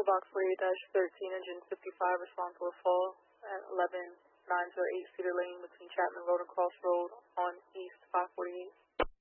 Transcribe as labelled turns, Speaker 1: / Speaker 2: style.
Speaker 1: Echo Box 48-13, engine 55, respond to a fall at 11908 Cedar Lane between Chapman Road and Cross Road on East 548.